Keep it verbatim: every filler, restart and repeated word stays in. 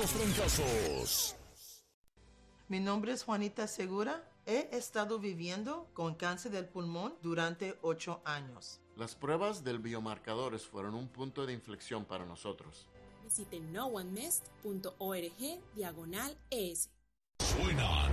los trancazos. Mi nombre es Juanita Segura. He estado viviendo con cáncer del pulmón durante ocho años. Las pruebas del biomarcadores fueron un punto de inflexión para nosotros. Visite no one mest punto org diagonal es. Suena